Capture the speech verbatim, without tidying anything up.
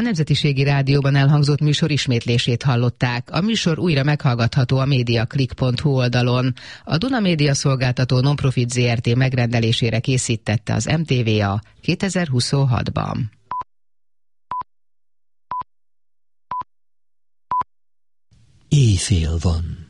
Nemzetiségi Rádióban elhangzott műsor ismétlését hallották. A műsor újra meghallgatható a mediaclick pont hu oldalon. A Duna Média Szolgáltató Nonprofit zé er té megrendelésére készítette az em té vé á kétezer-huszonhatban. Éjfél van.